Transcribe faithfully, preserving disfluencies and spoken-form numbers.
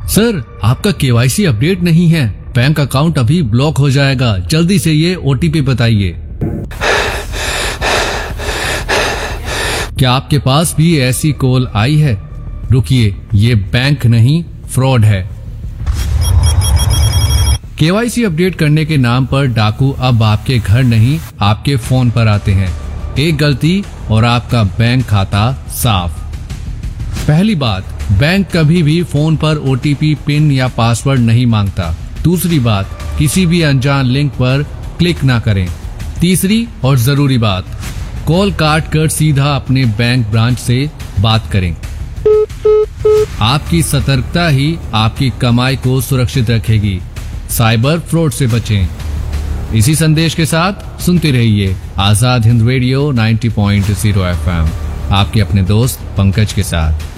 Sir, आपका KYC update नहीं है, बैंक अकाउंट अभी ब्लॉक हो जाएगा, जल्दी से ये ओटीपी बताइए। क्या आपके पास भी ऐसी कॉल आई है? रुकिए, ये बैंक नहीं फ्रॉड है। केवाईसी अपडेट करने के नाम पर डाकू अब आपके घर नहीं आपके फोन पर आते हैं। एक गलती और आपका बैंक खाता साफ। पहली बात, बैंक कभी भी फोन पर ओटीपी, पिन या पासवर्ड नहीं मांगता। दूसरी बात, किसी भी अनजान लिंक पर क्लिक ना करें। तीसरी और जरूरी बात, कॉल काट कर सीधा अपने बैंक ब्रांच से बात करें। आपकी सतर्कता ही आपकी कमाई को सुरक्षित रखेगी। साइबर फ्रॉड से बचें। इसी संदेश के साथ सुनते रहिए आजाद हिंद रेडियो नब्बे पॉइंट शून्य एफ एम, आपके अपने दोस्त पंकज के साथ।